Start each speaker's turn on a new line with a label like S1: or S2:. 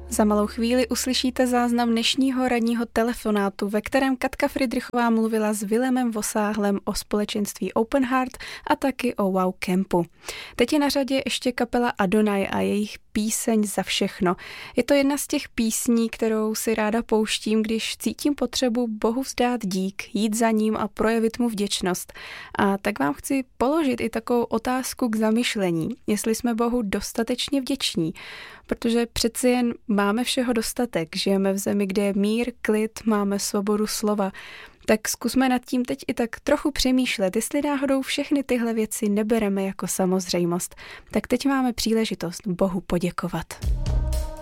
S1: Za malou chvíli uslyšíte záznam dnešního ranního telefonátu, ve kterém Katka Fridrichová mluvila s Vilemem Vosáhlem o společenství Open Heart a taky o Wow Campu. Teď je na řadě ještě kapela Adonai a jejich píseň Za všechno. Je to jedna z těch písní, kterou si ráda pouštím, když cítím potřebu Bohu vzdát dík, jít za ním a projevit mu vděčnost. A tak vám chci položit i takovou otázku k zamyšlení, jestli jsme Bohu dostatečně vděční, protože přeci jen máme všeho dostatek, žijeme v zemi, kde je mír, klid, máme svobodu slova. Tak zkusme nad tím teď i tak trochu přemýšlet, jestli náhodou všechny tyhle věci nebereme jako samozřejmost. Tak teď máme příležitost Bohu poděkovat.